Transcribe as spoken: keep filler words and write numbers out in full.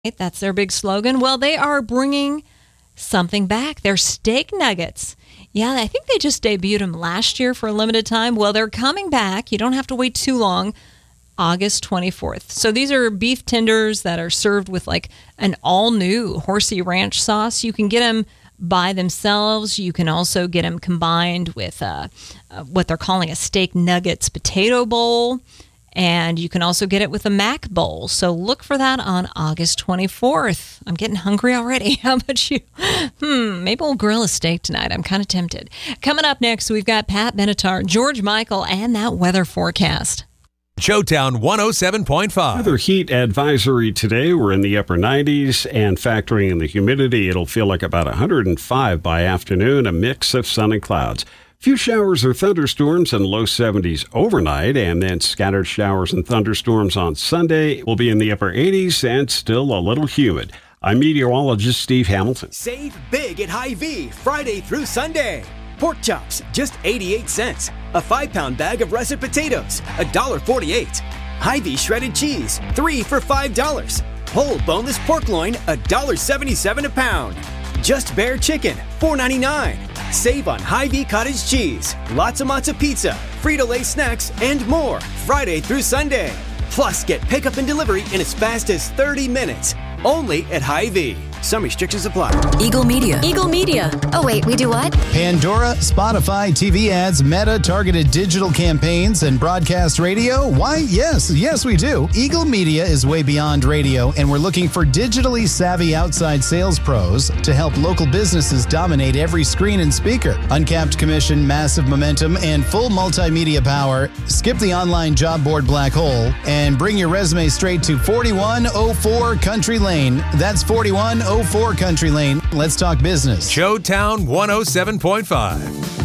That's their big slogan. Well, they are bringing something back. Their steak nuggets. Yeah, I think they just debuted them last year for a limited time. Well, they're coming back. You don't have to wait too long. August twenty-fourth. So these are beef tenders that are served with like an all-new Horsey Ranch sauce. You can get them by themselves. You can also get them combined with uh, uh, what they're calling a steak nuggets potato bowl. And you can also get it with a mac bowl. So look for that on August twenty-fourth. I'm getting hungry already. How about you? Hmm, maybe we'll grill a steak tonight. I'm kind of tempted. Coming up next, we've got Pat Benatar, George Michael, and that weather forecast. Showtown one oh seven point five. Weather heat advisory today. We're in the upper nineties, and factoring in the humidity, it'll feel like about one hundred five by afternoon, a mix of sun and clouds. Few showers or thunderstorms in low seventies overnight, and then scattered showers and thunderstorms on Sunday. Will be in the upper eighties and still a little humid. I'm meteorologist Steve Hamilton. Save big at Hy-Vee Friday through Sunday. Pork chops, just eighty-eight cents. A five-pound bag of russet potatoes, one dollar forty-eight. Hy-Vee shredded cheese, three for five dollars. Whole boneless pork loin, one dollar seventy-seven a pound. Just Bear chicken, four ninety-nine. Save on Hy-Vee cottage cheese, lots of matzo pizza, Frito-Lay snacks, and more Friday through Sunday. Plus, get pickup and delivery in as fast as thirty minutes. Only at Hy-Vee. Some restrictions apply. Eagle Media. Eagle Media. Oh, wait, we do what? Pandora, Spotify, T V ads, Meta, targeted digital campaigns, and broadcast radio? Why, yes, yes, we do. Eagle Media is way beyond radio, and we're looking for digitally savvy outside sales pros to help local businesses dominate every screen and speaker. Uncapped commission, massive momentum, and full multimedia power. Skip the online job board black hole and bring your resume straight to forty-one oh four Country Lane. That's forty-one oh four Country Lane. Let's talk business. Showtown one oh seven point five.